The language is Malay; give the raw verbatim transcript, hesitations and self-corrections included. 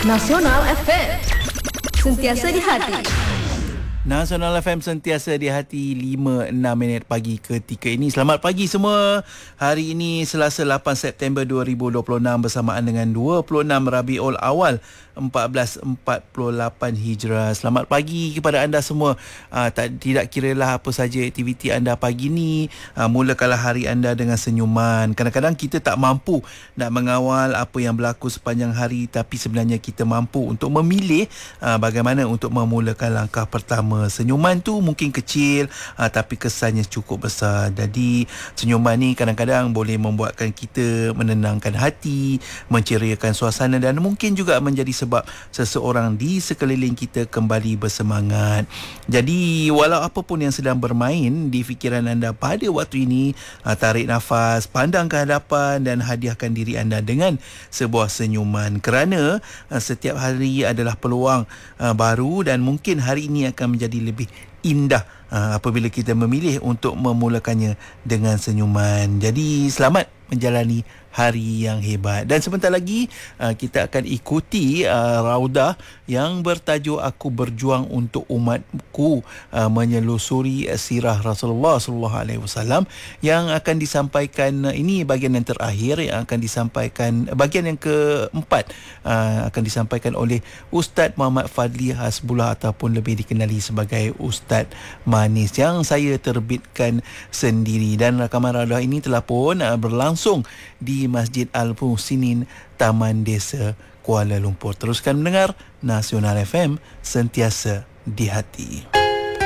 Nasional F M, sentiasa di hati. Nasional F M sentiasa di hati. Lima enam minit pagi ketika ini. Selamat pagi semua. Hari ini Selasa lapan September dua ribu dua puluh enam bersamaan dengan dua puluh enam Rabiul Awal empat belas empat puluh lapan Hijrah. Selamat pagi kepada anda semua. Aa, tak, tidak kiralah apa saja aktiviti anda pagi ni, aa, mulakanlah hari anda dengan senyuman. Kadang-kadang kita tak mampu nak mengawal apa yang berlaku sepanjang hari, tapi sebenarnya kita mampu untuk memilih aa, bagaimana untuk memulakan langkah pertama. Senyuman tu mungkin kecil, aa, tapi kesannya cukup besar. Jadi senyuman ni kadang-kadang boleh membuatkan kita menenangkan hati, menceriakan suasana dan mungkin juga menjadi sebab seseorang di sekeliling kita kembali bersemangat. Jadi walau apa pun yang sedang bermain di fikiran anda pada waktu ini, tarik nafas, pandang ke hadapan dan hadiahkan diri anda dengan sebuah senyuman, kerana setiap hari adalah peluang baru dan mungkin hari ini akan menjadi lebih indah apabila kita memilih untuk memulakannya dengan senyuman. Jadi selamat menjalani hari yang hebat. Dan sebentar lagi uh, kita akan ikuti uh, raudah yang bertajuk Aku Berjuang Untuk Umatku, uh, menyelusuri uh, sirah Rasulullah sallallahu alaihi wasallam, yang akan disampaikan, uh, ini bahagian yang terakhir yang akan disampaikan, uh, bahagian yang keempat uh, akan disampaikan oleh Ustaz Muhammad Fadli Hasbullah ataupun lebih dikenali sebagai Ustaz Manis, yang saya terbitkan sendiri. Dan rakaman raudah ini telah pun uh, berlangsung di Masjid Al-Muhsinin, Taman Desa, Kuala Lumpur. Teruskan mendengar Nasional F M, sentiasa di hati.